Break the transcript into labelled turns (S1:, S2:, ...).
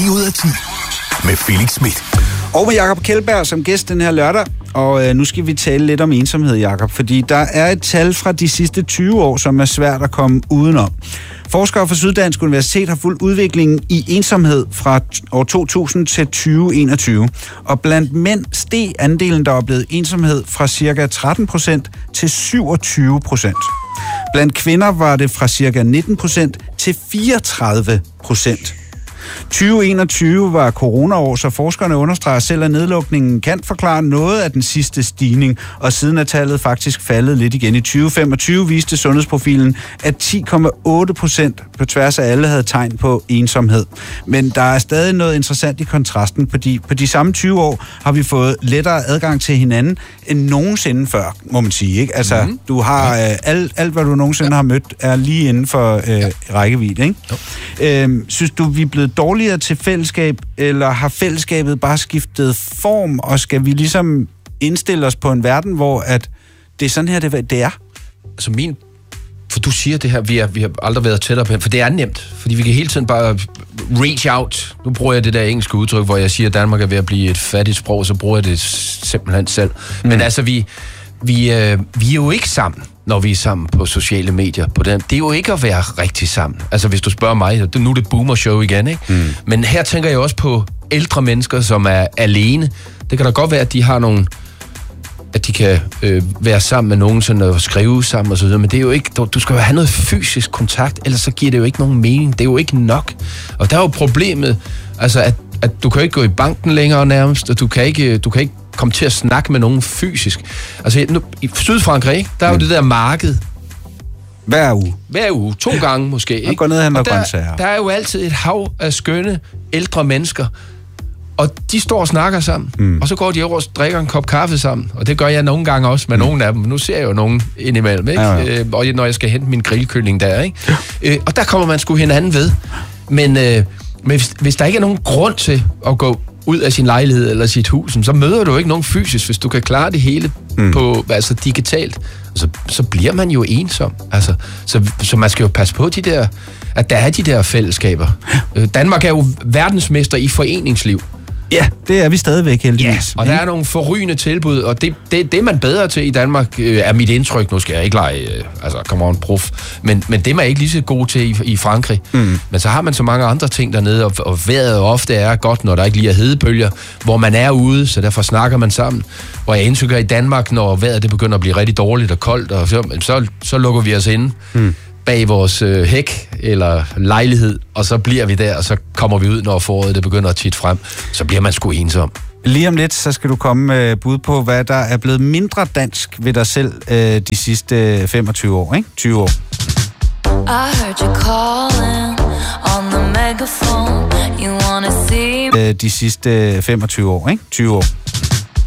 S1: ud af 10 med Felix Smith.
S2: Og med Jakob Kjeldberg som gæst den her lørdag. Og nu skal vi tale lidt om ensomhed, Jakob, fordi der er et tal fra de sidste 20 år, som er svært at komme udenom. Forskere fra Syddansk Universitet har fulgt udviklingen i ensomhed fra år 2000 til 2021. Og blandt mænd steg andelen, der oplevede ensomhed, fra ca. 13% til 27%. Blandt kvinder var det fra ca. 19% til 34%. 2021 var coronaår, så forskerne understreger selv, at nedlukningen kan forklare noget af den sidste stigning, og siden er tallet faktisk faldet lidt igen. I 2025 viste sundhedsprofilen, at 10,8% på tværs af alle havde tegn på ensomhed. Men der er stadig noget interessant i kontrasten, fordi på de samme 20 år har vi fået lettere adgang til hinanden end nogensinde før, må man sige. Ikke? Altså, du har alt, hvad du nogensinde har mødt, er lige inden for rækkevidde. Ikke? Synes du, vi er blevet dårligere til fællesskab, eller har fællesskabet bare skiftet form, og skal vi ligesom indstille os på en verden, hvor at det er sådan her, det er?
S3: Altså for du siger det her, vi har aldrig været tættere på, for det er nemt, fordi vi kan hele tiden bare reach out. Nu bruger jeg det der engelske udtryk, hvor jeg siger, at Danmark er ved at blive et fattigt sprog, så bruger jeg det simpelthen selv. Men altså, vi er jo ikke sammen, når vi er sammen på sociale medier. Det er jo ikke at være rigtig sammen. Altså, hvis du spørger mig, nu er det boomer-show igen, ikke? Men her tænker jeg også på ældre mennesker, som er alene. Det kan da godt være, at de har at de kan være sammen med nogen, sådan og skrive sammen og så videre, men det er jo ikke, du skal jo have noget fysisk kontakt, ellers så giver det jo ikke nogen mening. Det er jo ikke nok. Og der er jo problemet, altså at du kan ikke gå i banken længere nærmest, og du kan ikke komme til at snakke med nogen fysisk. Altså i Sydfrankrig, der er jo det der marked.
S2: Hver uge.
S3: 2 gange måske. Ikke?
S2: Og går ned og henter grøntsager.
S3: Der er jo altid et hav af skønne, ældre mennesker, og de står og snakker sammen, og så går de over og drikker en kop kaffe sammen. Og det gør jeg nogle gange også med nogle af dem. Nu ser jeg jo nogen indimellem, ikke? Ja. Og når jeg skal hente min grillkylling der, ikke? Og der kommer man sgu hinanden ved. Men hvis der ikke er nogen grund til at gå ud af sin lejlighed eller sit hus, så møder du ikke nogen fysisk, hvis du kan klare det hele på digitalt. Så bliver man jo ensom. Altså, så man skal jo passe på at der er de der fællesskaber. Danmark er jo verdensmester i foreningsliv.
S2: Ja, det er vi stadigvæk heldigvis.
S3: Ja, og der er nogle forrygende tilbud, og det er man bedre til i Danmark, er mit indtryk. Nu skal jeg ikke lege, come on, prof. Men det er man ikke lige så god til i Frankrig. Men så har man så mange andre ting dernede, og vejret ofte er godt, når der ikke lige er hedebølger, hvor man er ude, så derfor snakker man sammen. Hvor jeg indtrykker i Danmark, når vejret det begynder at blive rigtig dårligt og koldt, og så lukker vi os inde bag vores hæk eller lejlighed, og så bliver vi der, og så kommer vi ud, når foråret det begynder at titte frem. Så bliver man sgu ensom.
S2: Lige om lidt, så skal du komme med bud på, hvad der er blevet mindre dansk ved dig selv de sidste 25 år, ikke? 20 år.
S4: I heard you calling on the megaphone. You wanna see
S2: de sidste 25 år, ikke? 20 år.